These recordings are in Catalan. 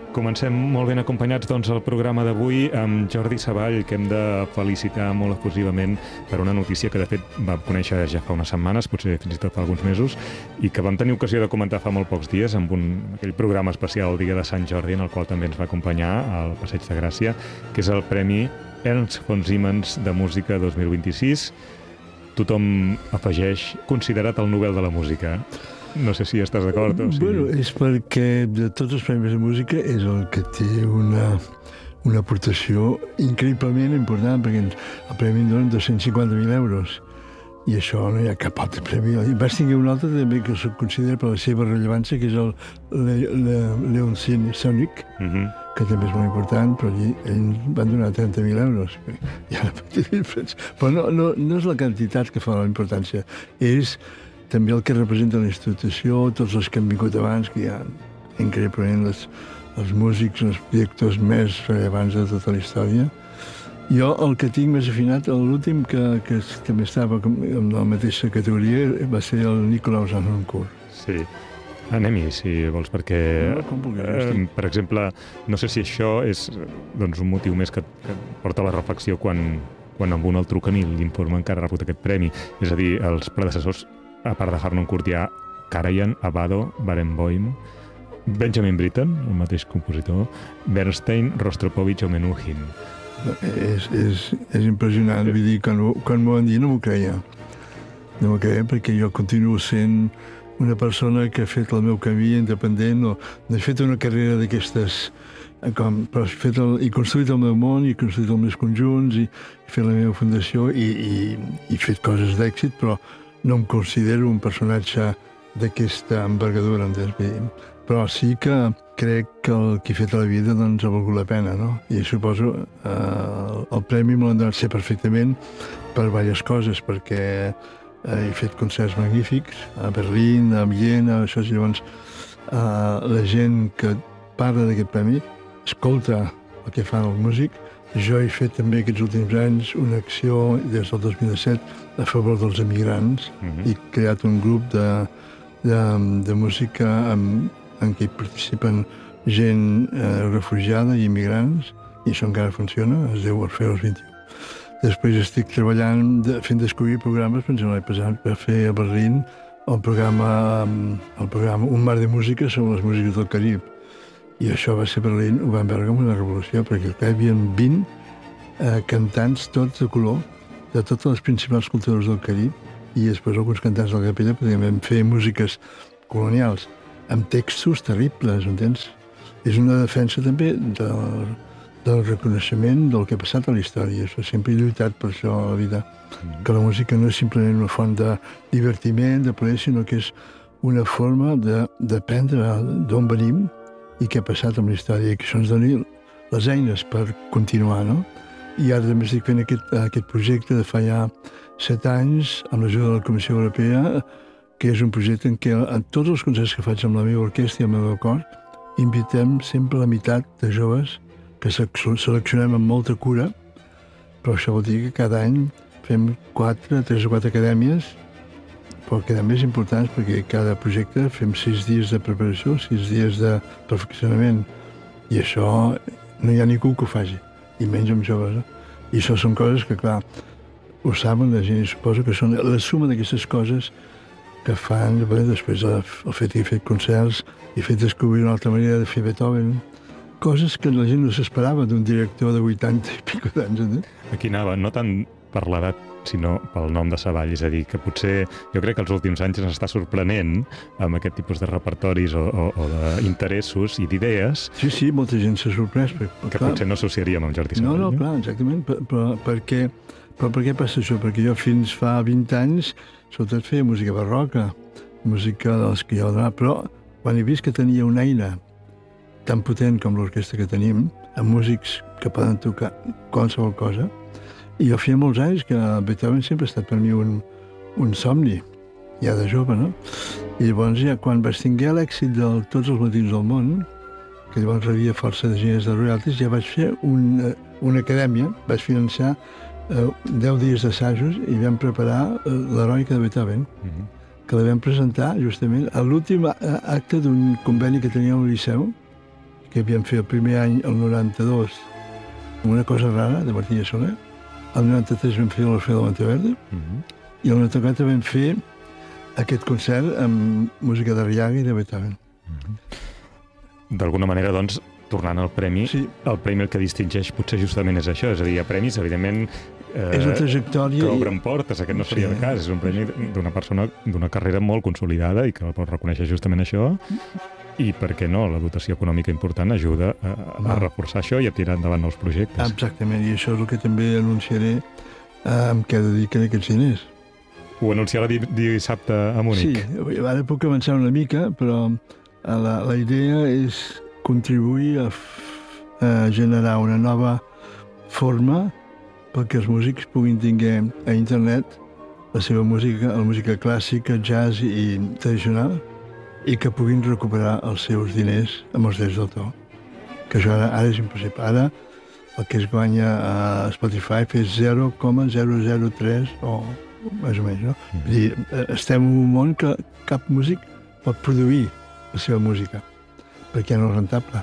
Comencem molt ben acompanyats el programa d'avui amb Jordi Savall, que hem de felicitar molt efusivament per una notícia que de fet vam conèixer ja fa unes setmanes, potser fins i tot fa alguns mesos, i que vam tenir ocasió de comentar fa molt pocs dies amb aquell programa especial el dia de Sant Jordi, en el qual també ens va acompanyar al Passeig de Gràcia, que és el Premi Ernst von Siemens de Música 2026. Tothom afegeix considerat el Nobel de la Música. No sé si estàs d'acord o si... Bueno, és perquè de tots els premis de música és el que té una aportació increïblement important, perquè el premi en donen 250.000 euros. I això no hi ha cap altre premi. I vaig tenir un altre també que se'l considera per la seva rellevància, que és el Leon Sonic, que també és molt important, però allí ells van donar 30.000 euros. Hi ha una petita diferència. Però no és la quantitat que fa la importància, és també el que representa la institució, tots els que han vingut abans, que hi ha increïblement els músics, els directors més rellevants de tota la història. Jo el que tinc més afinat, l'últim que també estava en la mateixa categoria, va ser el Nikolaus Harnoncourt. Sí. Anem-hi, si vols, perquè, per exemple, no sé si això és un motiu més que porta a la reflexió quan amb un el truquen i l'informen que ha rebut aquest premi. És a dir, els predecessors, a part de Harnoncourt, hi ha Karajan, Abbado, Barenboim, Benjamin Britten, el mateix compositor, Bernstein, Rostropovich o Menuhin. És impressionant, vull dir, quan m'ho van dir no m'ho creia. No m'ho creia perquè jo continuo sent una persona que ha fet el meu camí independent, no he fet una carrera d'aquestes, però he construït el meu món, he construït els meus conjunts, he fet la meva fundació i he fet coses d'èxit, però no em considero un personatge d'aquesta envergadura, però sí que crec que el que he fet a la vida ha valgut la pena, no? I suposo el premi me l'han donat perfectament per diverses coses, perquè he fet concerts magnífics a Berlín, a Viena, això, i llavors la gent que parla d'aquest premi escolta el que fan els músics. Jo he fet també aquests últims anys una acció des del 2017 a favor dels emigrants. He creat un grup de música en què hi participen gent refugiada i immigrants, i això encara funciona, es diu Orfeus 21. Després estic treballant fent descobrir programes, per exemple, l'any passat per fer a Berlín el programa Un mar de música sobre les músiques del Carib. I això va ser a Berlín, ho vam veure com una revolució, perquè hi havia 20 cantants tots de color, de totes les principals cultures del Carib, i després alguns cantants de la capella, perquè vam fer músiques colonials, amb textos terribles, entens? És una defensa també del reconeixement del que ha passat a la història. Això sempre he lluitat per això a la vida, que la música no és simplement una font de divertiment, de plaer, sinó que és una forma d'aprendre d'on venim i què ha passat amb la història, i que això ens doni les eines per continuar, no? I ara també estic fent aquest projecte de fa ja 7 anys, amb l'ajuda de la Comissió Europea, que és un projecte en què en tots els concerts que faig amb la meva orquestra i el meu cor, invitem sempre la meitat de joves que seleccionem amb molta cura, però això vol dir que cada any fem 3 o 4 acadèmies, però acadèmies importants, perquè cada projecte fem 6 dies de preparació, 6 dies de perfeccionament, i això no hi ha ningú que ho faci, i menys amb joves. I això són coses que, clar, ho saben la gent, i suposo que són la suma d'aquestes coses que fan, després el fet que he fet concerts, he fet descobrir una altra manera de fer Beethoven, coses que la gent no s'esperava d'un director de 80 i pico d'anys. Aquí anava, no tant per l'edat, sinó pel nom de Savall, és a dir, que potser jo crec que els últims anys ens està sorprenent amb aquest tipus de repertoris o d'interessos i d'idees. Sí, molta gent s'ha sorprès. Que potser no associaríem amb Jordi Savall. No, clar, exactament. Però per què passa això? Perquè jo fins fa 20 anys sobretot feia música barroca, música dels que hi ha donat, però quan he vist que tenia una eina tan potent com l'orquestra que tenim, amb músics que poden tocar qualsevol cosa, i jo feia molts anys que Beethoven sempre ha estat per mi un somni, ja de jove, no? I llavors ja quan vaig tenir l'èxit de tots els matins del món, que llavors rebia força de diners de royalties, ja vaig fer una acadèmia, vaig financiar 10 dies d'assajos i vam preparar l'Heroica de Beethoven, que la vam presentar justament a l'últim acte d'un conveni que teníem al Liceu, que havíem fet el primer any, el 92, una cosa rara, de Martí Soler. El 93 vam fer l'Orfeo de Monteverde, i el 94 vam fer aquest concert amb música de Riaga i de Beethoven. D'alguna manera, doncs, tornant al premi, el premi el que distingeix potser justament és això, és a dir, hi ha premis, evidentment, és la trajectòria que obren portes, aquest no seria el cas, és un premi d'una persona d'una carrera molt consolidada i que el pot reconèixer justament això, i per què no, la dotació econòmica important ajuda a reforçar això i a tirar endavant nous projectes. Exactament, i això és el que també anunciaré amb què dediquen aquests diners. Ho anunciarà dissabte a Munic. Sí, ara puc avançar una mica, però la idea és contribuir a generar una nova forma perquè els músics puguin tenir a internet la seva música, la música clàssica, jazz i tradicional, i que puguin recuperar els seus diners amb els drets d'autor. Que això ara és impossible. Ara el que es guanya a Spotify és 0,003 o més o menys, no? Vull dir, estem en un món que cap músic pot produir la seva música, perquè no és rentable.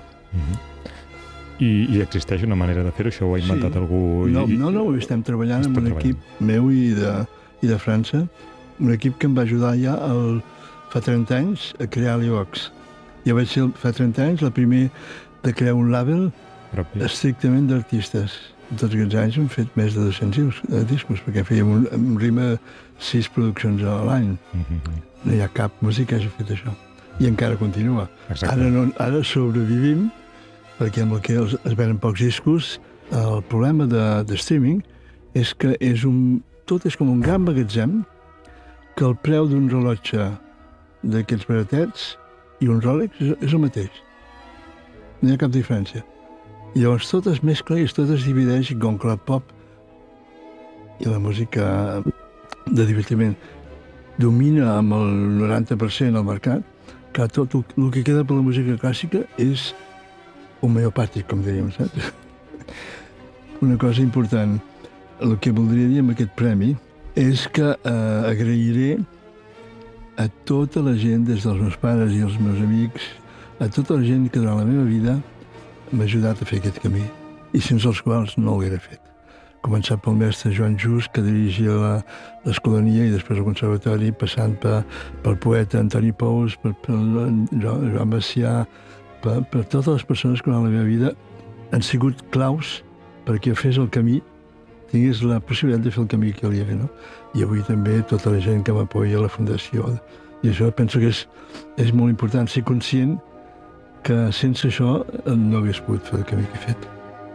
I existeix una manera de fer-ho? Això ho ha inventat algú? No, estem treballant amb un equip meu i de França, un equip que em va ajudar ja fa 30 anys a crear l'Ivox. Jo vaig ser fa 30 anys el primer de crear un label estrictament d'artistes. Tots aquests anys hem fet més de 200 discos, perquè fèiem un ritme 6 produccions a l'any. No hi ha cap músic que hagi fet això. I encara continua. Ara sobrevivim, perquè amb el que es venen pocs discos, el problema de streaming és que tot és com un gran magatzem, que el preu d'un rellotge d'aquests baratets i un Rolex és el mateix. No hi ha cap diferència. I llavors tot es mescla i tot es divideix, i com que la pop i la música de divertiment domina amb el 90% al mercat, que tot el que queda per la música clàssica és homeopàtic, com diríem, saps? Una cosa important, el que voldria dir amb aquest premi és que agrairé a tota la gent, des dels meus pares i els meus amics, a tota la gent que durant la meva vida m'ha ajudat a fer aquest camí, i sense els quals no ho hauria fet. Començar pel mestre Joan Just, que dirigia l'Escolania i després el Conservatori, passant pel poeta Antoni Pous, per Joan Macià, per totes les persones que durant la meva vida han sigut claus perquè fes el camí, tingués la possibilitat de fer el camí que volia fer, no? I avui també tota la gent que m'apoya a la Fundació. I això penso que és molt important ser conscient que sense això no hagués pogut fer el camí que he fet.